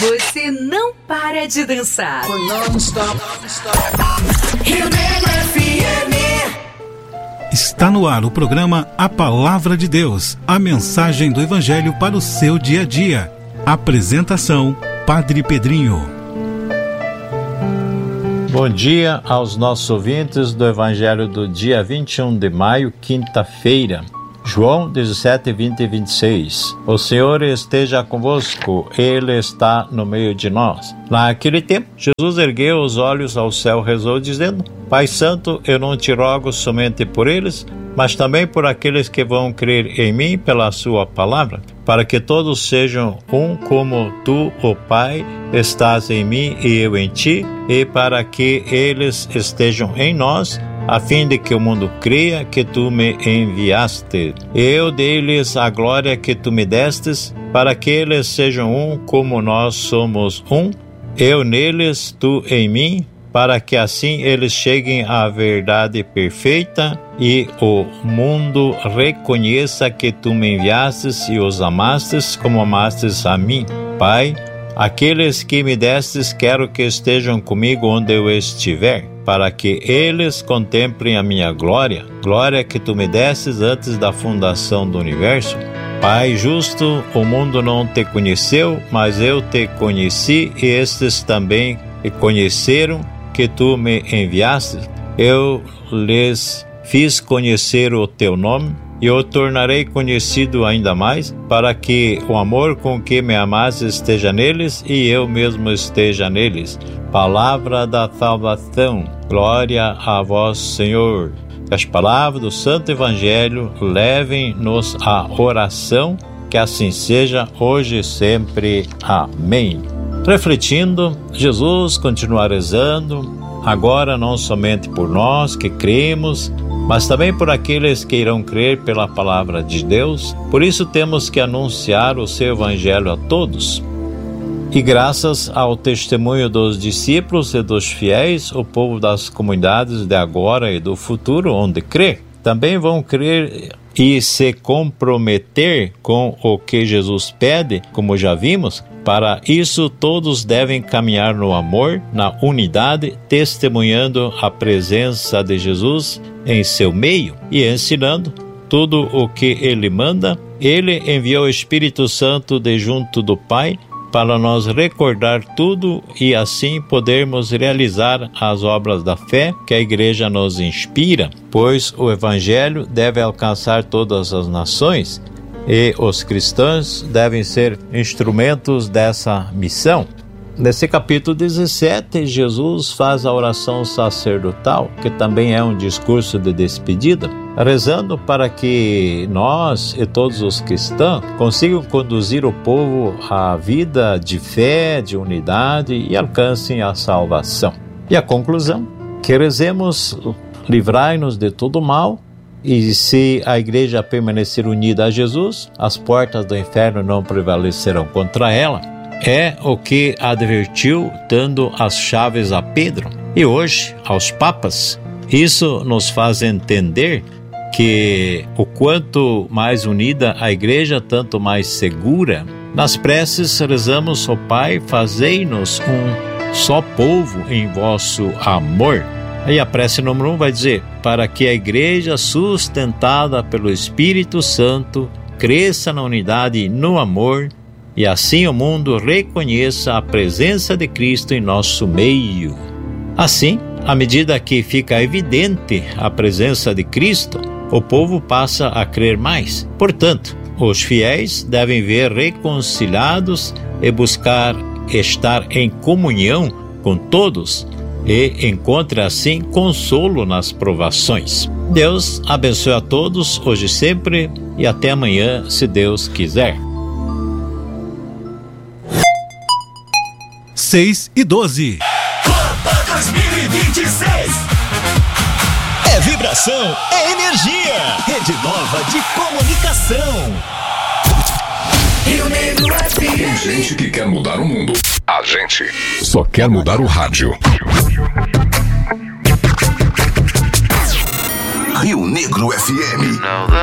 Você não para de dançar. Rio Negro FM. Está no ar o programa A Palavra de Deus, a mensagem do Evangelho para o seu dia a dia. Apresentação, Padre Pedrinho. Bom dia aos nossos ouvintes do Evangelho do dia 21 de maio, quinta-feira. João 17, 20 e 26. O Senhor esteja convosco, Ele está no meio de nós. Naquele tempo, Jesus ergueu os olhos ao céu e rezou, dizendo: Pai Santo, eu não te rogo somente por eles, mas também por aqueles que vão crer em mim pela sua palavra, para que todos sejam um como tu, ó Pai, estás em mim e eu em ti, e para que eles estejam em nós, a fim de que o mundo creia que tu me enviaste. Eu dei-lhes a glória que tu me destes, para que eles sejam um como nós somos um, eu neles, tu em mim, para que assim eles cheguem à verdade perfeita e o mundo reconheça que tu me enviastes e os amastes como amastes a mim. Pai, aqueles que me destes quero que estejam comigo onde eu estiver, para que eles contemplem a minha glória, glória que tu me destes antes da fundação do universo. Pai justo, o mundo não te conheceu, mas eu te conheci, e estes também me conheceram que tu me enviaste. Eu lhes fiz conhecer o teu nome, e o tornarei conhecido ainda mais, para que o amor com que me amaste esteja neles, e eu mesmo esteja neles. Palavra da salvação. Glória a vós, Senhor. Que as palavras do Santo Evangelho levem-nos à oração, que assim seja, hoje e sempre. Amém. Refletindo, Jesus continua rezando, agora não somente por nós que cremos, mas também por aqueles que irão crer pela palavra de Deus. Por isso temos que anunciar o seu Evangelho a todos. E graças ao testemunho dos discípulos e dos fiéis, o povo das comunidades de agora e do futuro, onde crê, também vão crer e se comprometer com o que Jesus pede, como já vimos. Para isso, todos devem caminhar no amor, na unidade, testemunhando a presença de Jesus em seu meio e ensinando tudo o que Ele manda. Ele enviou o Espírito Santo de junto do Pai para nos recordar tudo e assim podermos realizar as obras da fé que a Igreja nos inspira, pois o Evangelho deve alcançar todas as nações e os cristãos devem ser instrumentos dessa missão. Nesse capítulo 17, Jesus faz a oração sacerdotal, que também é um discurso de despedida, rezando para que nós e todos os cristãos consigam conduzir o povo à vida de fé, de unidade e alcancem a salvação. E a conclusão, que rezemos: livrai-nos de todo mal, e se a igreja permanecer unida a Jesus, as portas do inferno não prevalecerão contra ela. É o que advertiu dando as chaves a Pedro e hoje aos papas. Isso nos faz entender que o quanto mais unida a igreja, tanto mais segura. Nas preces rezamos: ó Pai, fazei-nos um só povo em vosso amor. Aí a prece número 1 vai dizer: para que a igreja, sustentada pelo Espírito Santo, cresça na unidade e no amor, e assim o mundo reconheça a presença de Cristo em nosso meio. Assim, à medida que fica evidente a presença de Cristo, o povo passa a crer mais. Portanto, os fiéis devem ver reconciliados e buscar estar em comunhão com todos e encontre assim consolo nas provações. Deus abençoe a todos, hoje e sempre, e até amanhã, se Deus quiser. 6:12. Copa 2026. É vibração, é energia. Rede Nova de Comunicação. Rio Negro FM. Tem gente que quer mudar o mundo. A gente só quer mudar o rádio. Rio Negro FM.